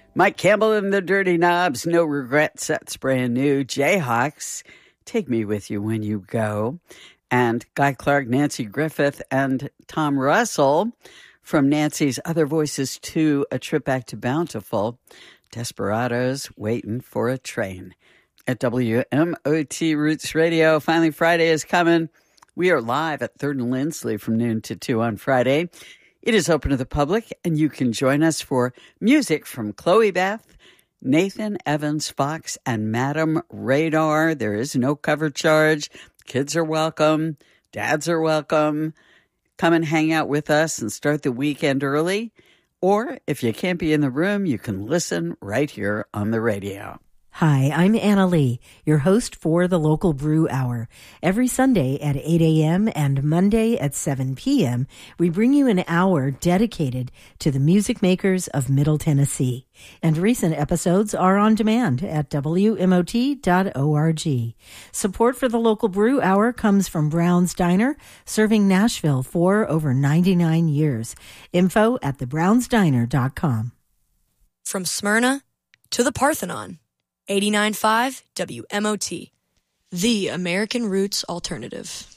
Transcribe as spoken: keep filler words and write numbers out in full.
Mike Campbell and the Dirty Knobs, No Regrets, that's brand new. Jayhawks, Take Me With You When You Go. And Guy Clark, Nancy Griffith, and Tom Russell from Nancy's Other Voices two, A Trip Back to Bountiful. Desperados, Waiting for a Train. At W M O T Roots Radio, finally Friday is coming. We are live at third and Lindsley from noon to two on Friday. It is open to the public, and you can join us for music from Chloe Beth, Nathan Evans Fox, and Madam Radar. There is no cover charge. Kids are welcome. Dads are welcome. Come and hang out with us and start the weekend early. Or if you can't be in the room, you can listen right here on the radio. Hi, I'm Anna Lee, your host for the Local Brew Hour. Every Sunday at eight a.m. and Monday at seven p.m., we bring you an hour dedicated to the music makers of Middle Tennessee. And recent episodes are on demand at W M O T dot org. Support for the Local Brew Hour comes from Brown's Diner, serving Nashville for over ninety-nine years. Info at the browns diner dot com. From Smyrna to the Parthenon. eighty-nine point five W M O T, the American Roots Alternative.